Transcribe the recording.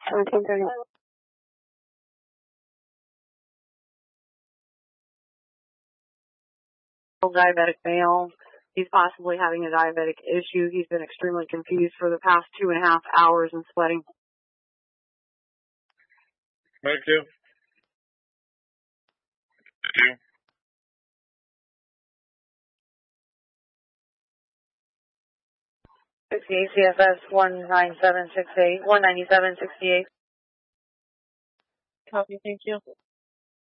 1730. Diabetic male. He's possibly having a diabetic issue. He's been extremely confused for the past 2.5 hours and sweating. Thank you. Thank you. 68 CFS 19768, 19768. Copy, thank you.